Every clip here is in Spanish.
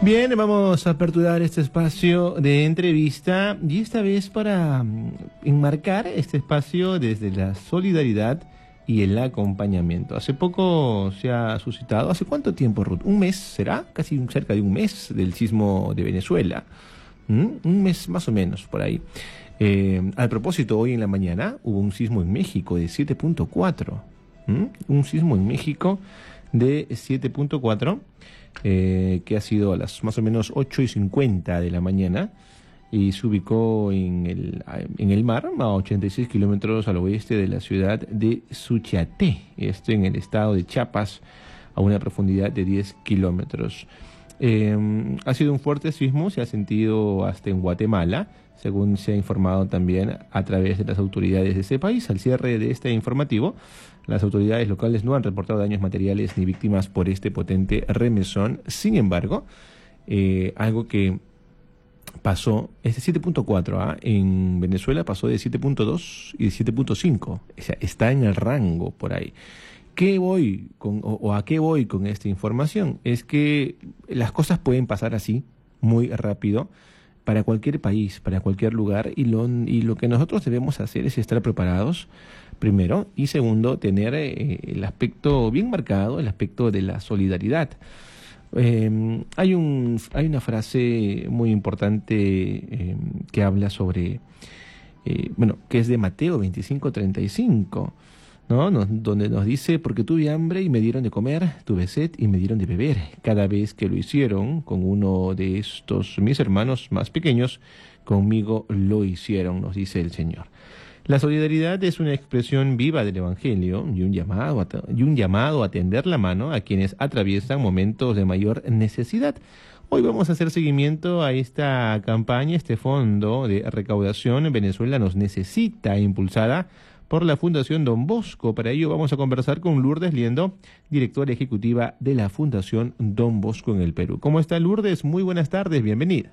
Bien, vamos a aperturar este espacio de entrevista y esta vez para enmarcar este espacio desde la solidaridad y el acompañamiento. Hace poco se ha suscitado, ¿hace cuánto tiempo, Ruth? ¿Un mes será? Casi cerca de un mes del sismo de Venezuela. Un mes más o menos por ahí. Al propósito, hoy en la mañana hubo un sismo en México de 7.4. Un sismo en México de 7.4. Que ha sido a las más o menos 8:50 de la mañana y se ubicó en el mar, a 86 kilómetros al oeste de la ciudad de Suchiate, esto en el estado de Chiapas, a una profundidad de 10 kilómetros. Ha sido un fuerte sismo, se ha sentido hasta en Guatemala, según se ha informado también a través de las autoridades de ese país. Al cierre de este informativo, las autoridades locales no han reportado daños materiales ni víctimas por este potente remesón. Sin embargo, algo que pasó, este 7.4 en Venezuela pasó de 7.2 y de 7.5, o sea, está en el rango por ahí. ¿Qué voy con, o a qué voy con esta información? Es que las cosas pueden pasar así, muy rápido, para cualquier país, para cualquier lugar, y lo que nosotros debemos hacer es estar preparados, primero, y segundo, tener el aspecto bien marcado, el aspecto de la solidaridad. Hay una frase muy importante que habla sobre, que es de Mateo 25:35, ¿no? Donde nos dice: porque tuve hambre y me dieron de comer, tuve sed y me dieron de beber. Cada vez que lo hicieron con uno de estos mis hermanos más pequeños, conmigo lo hicieron, nos dice el Señor. La solidaridad es una expresión viva del Evangelio y un llamado a tender la mano a quienes atraviesan momentos de mayor necesidad. Hoy vamos a hacer seguimiento a esta campaña, este fondo de recaudación. Venezuela nos necesita, impulsada por la Fundación Don Bosco. Para ello vamos a conversar con Lourdes Liendo, directora ejecutiva de la Fundación Don Bosco en el Perú. ¿Cómo está, Lourdes? Muy buenas tardes, bienvenida.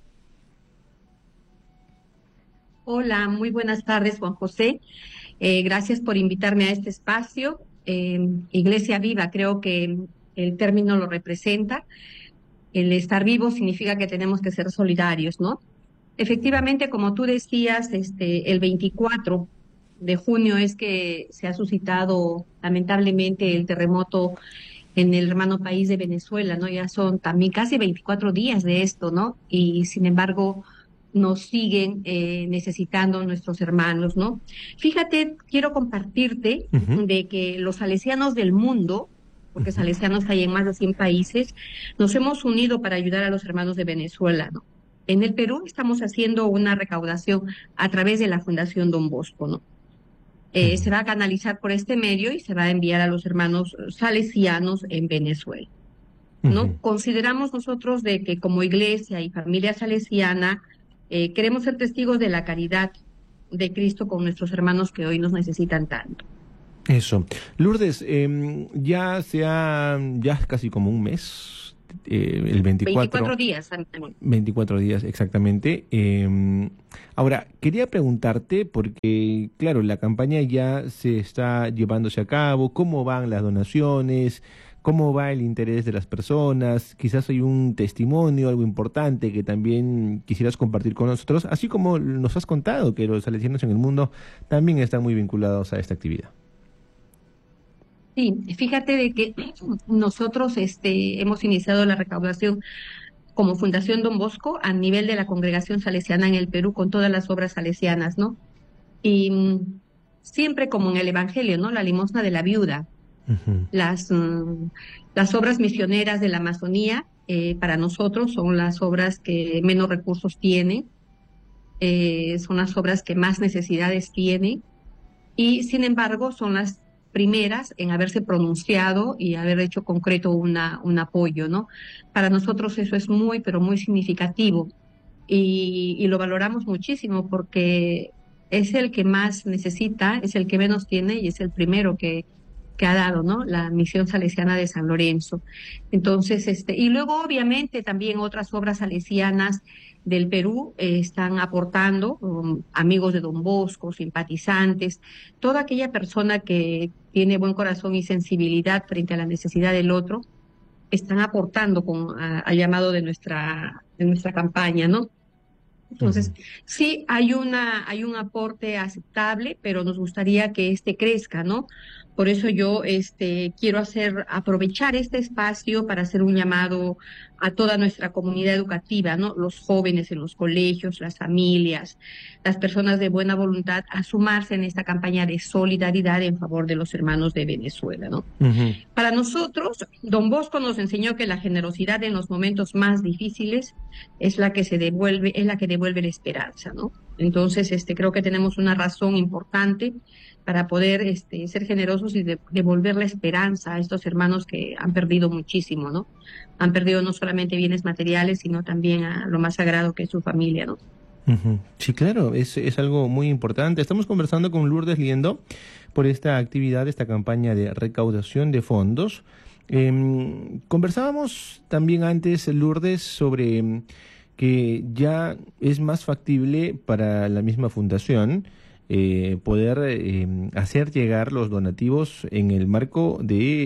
Hola, muy buenas tardes, Juan José. Gracias por invitarme a este espacio. Iglesia Viva, creo que el término lo representa. El estar vivo significa que tenemos que ser solidarios, ¿no? Efectivamente, como tú decías, el 24 de junio es que se ha suscitado lamentablemente el terremoto en el hermano país de Venezuela, ¿no? Ya son también casi 24 días de esto, ¿no? Y sin embargo nos siguen necesitando nuestros hermanos, ¿no? Fíjate, quiero compartirte Uh-huh. de que los salesianos del mundo, porque Uh-huh. salesianos hay en más de 100 países, nos hemos unido para ayudar a los hermanos de Venezuela, ¿no? En el Perú estamos haciendo una recaudación a través de la Fundación Don Bosco, ¿no? Se va a canalizar por este medio y se va a enviar a los hermanos salesianos en Venezuela, ¿no? Uh-huh. Consideramos nosotros de que como iglesia y familia salesiana queremos ser testigos de la caridad de Cristo con nuestros hermanos que hoy nos necesitan tanto. Eso. Lourdes, ya es casi como un mes, el 24 24, días. 24 días exactamente. Ahora, quería preguntarte, porque, claro, la campaña ya se está llevándose a cabo, ¿cómo van las donaciones? ¿Cómo va el interés de las personas? Quizás hay un testimonio, algo importante que también quisieras compartir con nosotros, así como nos has contado que los salesianos en el mundo también están muy vinculados a esta actividad. Sí, fíjate de que nosotros hemos iniciado la recaudación como Fundación Don Bosco a nivel de la congregación salesiana en el Perú con todas las obras salesianas, ¿no? Y siempre como en el Evangelio, ¿no? La limosna de la viuda, Ujú. las obras misioneras de la Amazonía, para nosotros son las obras que menos recursos tienen, son las obras que más necesidades tienen y sin embargo son las primeras en haberse pronunciado y haber hecho concreto un apoyo, ¿no? Para nosotros eso es muy, pero muy significativo y lo valoramos muchísimo porque es el que más necesita, es el que menos tiene y es el primero que ha dado, ¿no? La misión salesiana de San Lorenzo. Entonces, y luego obviamente también otras obras salesianas del Perú están aportando, amigos de Don Bosco, simpatizantes, toda aquella persona que tiene buen corazón y sensibilidad frente a la necesidad del otro, están aportando al llamado de nuestra campaña, ¿no? Entonces, Ujú. sí hay un aporte aceptable, pero nos gustaría que este crezca, ¿no? Por eso yo quiero aprovechar este espacio para hacer un llamado a toda nuestra comunidad educativa, ¿no? Los jóvenes en los colegios, las familias, las personas de buena voluntad, a sumarse en esta campaña de solidaridad en favor de los hermanos de Venezuela, ¿no? Ujú. Para nosotros, Don Bosco nos enseñó que la generosidad en los momentos más difíciles es la que se devuelve, es la que devuelve la esperanza, ¿no? Entonces, creo que tenemos una razón importante para poder ser generosos y devolver la esperanza a estos hermanos que han perdido muchísimo, ¿no? Han perdido no solamente bienes materiales, sino también a lo más sagrado que es su familia, ¿no? Ujú. Sí, claro, es algo muy importante. Estamos conversando con Lourdes Liendo por esta actividad, esta campaña de recaudación de fondos. Conversábamos también antes, Lourdes, sobre que ya es más factible para la misma fundación poder hacer llegar los donativos en el marco de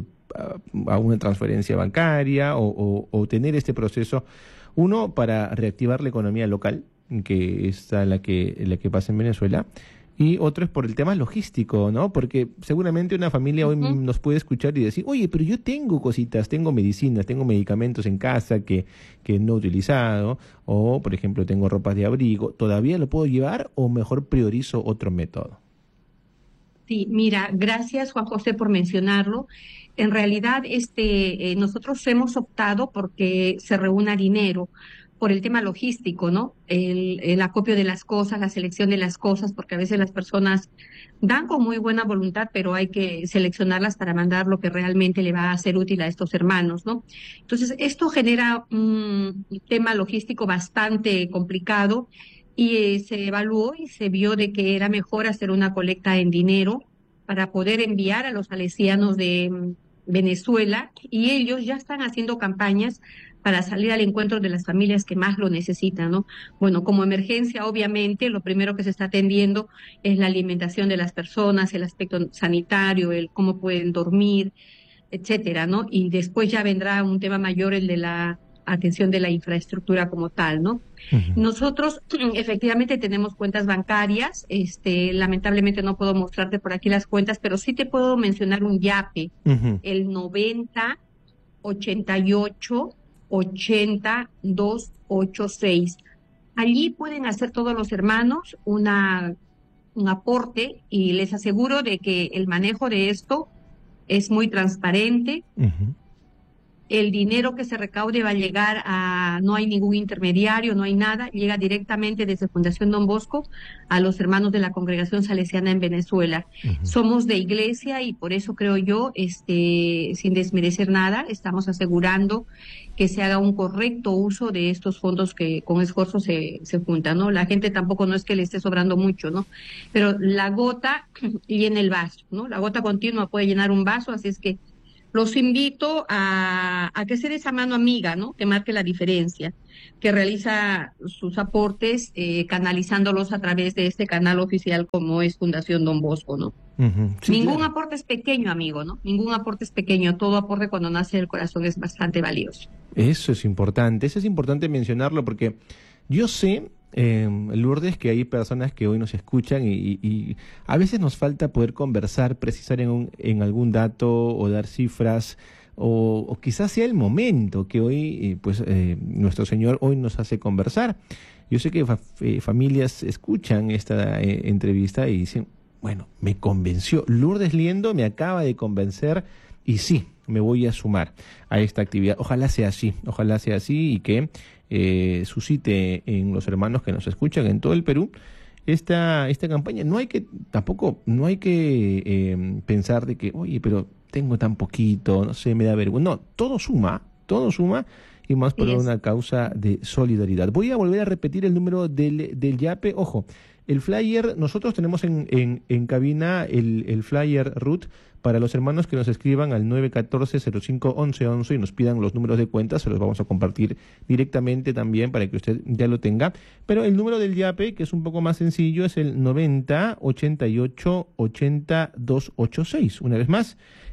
a una transferencia bancaria o tener este proceso, uno, para reactivar la economía local, que es la que pasa en Venezuela, y otro es por el tema logístico, ¿no? Porque seguramente una familia hoy Ujú. nos puede escuchar y decir, oye, pero yo tengo cositas, tengo medicinas, tengo medicamentos en casa que no he utilizado, o por ejemplo tengo ropas de abrigo, ¿todavía lo puedo llevar o mejor priorizo otro método? Sí, mira, gracias Juan José por mencionarlo. En realidad, nosotros hemos optado porque se reúna dinero por el tema logístico, ¿no? El acopio de las cosas, la selección de las cosas, porque a veces las personas dan con muy buena voluntad, pero hay que seleccionarlas para mandar lo que realmente le va a ser útil a estos hermanos, ¿no? Entonces, esto genera un tema logístico bastante complicado y se evaluó y se vio de que era mejor hacer una colecta en dinero para poder enviar a los salesianos de Venezuela, y ellos ya están haciendo campañas para salir al encuentro de las familias que más lo necesitan, ¿no? Bueno, como emergencia, obviamente, lo primero que se está atendiendo es la alimentación de las personas, el aspecto sanitario, el cómo pueden dormir, etcétera, ¿no? Y después ya vendrá un tema mayor, el de la atención de la infraestructura como tal, ¿no? Ujú. Nosotros efectivamente tenemos cuentas bancarias, lamentablemente no puedo mostrarte por aquí las cuentas, pero sí te puedo mencionar un YAPE, Ujú. el 90 88 80 286. Allí pueden hacer todos los hermanos un aporte y les aseguro de que el manejo de esto es muy transparente. Ujú. El dinero que se recaude va a llegar no hay ningún intermediario, no hay nada, llega directamente desde Fundación Don Bosco a los hermanos de la Congregación Salesiana en Venezuela. Ujú. Somos de iglesia y por eso creo yo, sin desmerecer nada, estamos asegurando que se haga un correcto uso de estos fondos que con esfuerzo se juntan, ¿no? La gente tampoco no es que le esté sobrando mucho, ¿no? Pero la gota llena el vaso, ¿no? La gota continua puede llenar un vaso, así es que los invito a que sea esa mano amiga, ¿no? Que marque la diferencia, que realiza sus aportes canalizándolos a través de este canal oficial como es Fundación Don Bosco, ¿no? Ujú. Sí, Ningún claro. aporte es pequeño, amigo, ¿no? Ningún aporte es pequeño. Todo aporte cuando nace del corazón es bastante valioso. Eso es importante mencionarlo porque yo sé, Lourdes, que hay personas que hoy nos escuchan y a veces nos falta poder conversar, precisar en algún dato o dar cifras o quizás sea el momento que hoy, nuestro Señor hoy nos hace conversar. Yo sé que familias escuchan esta entrevista y dicen, bueno, me convenció, Lourdes Liendo me acaba de convencer y sí, me voy a sumar a esta actividad. Ojalá sea así y que suscite en los hermanos que nos escuchan en todo el Perú esta campaña. No hay que pensar de que, oye, pero tengo tan poquito, no sé, me da vergüenza. No, todo suma y más por Así es. una causa de solidaridad. Voy a volver a repetir el número del YAPE. Ojo, el flyer, nosotros tenemos en cabina el flyer root para los hermanos que nos escriban al 914-05-1111 y nos pidan los números de cuenta, se los vamos a compartir directamente también para que usted ya lo tenga. Pero el número del YAPE, que es un poco más sencillo, es el 90 88 80 286. Una vez más,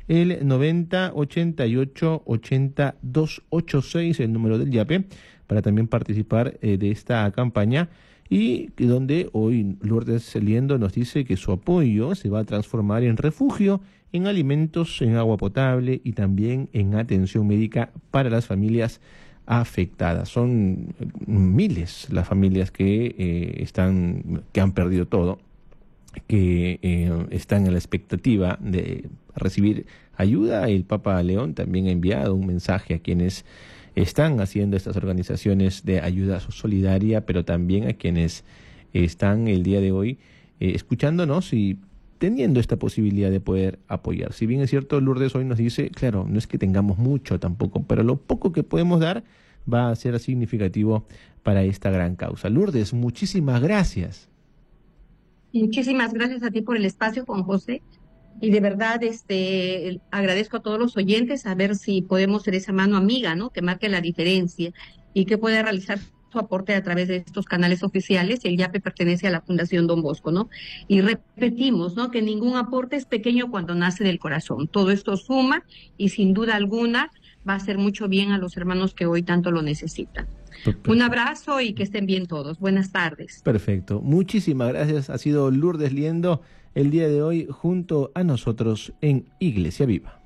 el 90 88 80 286, el número del YAPE, para también participar de esta campaña, y donde hoy Lourdes Liendo nos dice que su apoyo se va a transformar en refugio, en alimentos, en agua potable y también en atención médica para las familias afectadas. Son miles las familias que que han perdido todo, que están en la expectativa de recibir ayuda. El Papa León también ha enviado un mensaje a quienes están haciendo estas organizaciones de ayuda solidaria, pero también a quienes están el día de hoy escuchándonos y teniendo esta posibilidad de poder apoyar. Si bien es cierto, Lourdes hoy nos dice, claro, no es que tengamos mucho tampoco, pero lo poco que podemos dar va a ser significativo para esta gran causa. Lourdes, muchísimas gracias. Muchísimas gracias a ti por el espacio, Juan José. Y de verdad, agradezco a todos los oyentes a ver si podemos ser esa mano amiga, ¿no? Que marque la diferencia y que pueda realizar su aporte a través de estos canales oficiales. El YAPE pertenece a la Fundación Don Bosco, ¿no? Y repetimos, ¿no? Que ningún aporte es pequeño cuando nace del corazón. Todo esto suma y sin duda alguna va a hacer mucho bien a los hermanos que hoy tanto lo necesitan. Un abrazo y que estén bien todos. Buenas tardes. Perfecto. Muchísimas gracias. Ha sido Lourdes Liendo el día de hoy junto a nosotros en Iglesia Viva.